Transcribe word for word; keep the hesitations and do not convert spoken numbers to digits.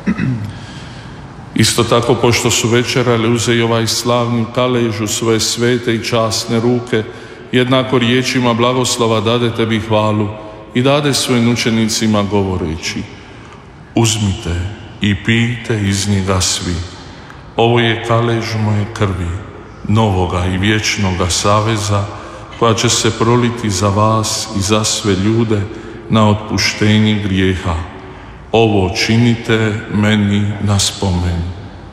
Isto tako, pošto su večerali, uze i ovaj slavni kalež u svoje svete i časne ruke, jednako riječima blagoslova dade tebi hvalu i dade svojim učenicima govoreći: uzmite i pijte iz njega svi. Ovo je kalež moje krvi, novoga i vječnoga saveza, koja će se proliti za vas i za sve ljude na otpuštenje grijeha. Ovo činite meni na spomen.